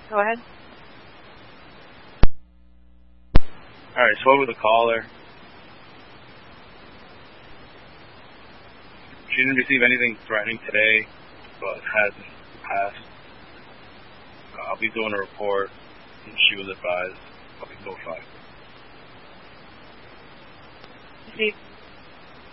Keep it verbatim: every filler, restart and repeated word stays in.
Go ahead. All right, spoke with the caller. She didn't receive anything threatening today, but has in the past. Uh, I'll be doing a report, and she was advised I'll be notified. Steve.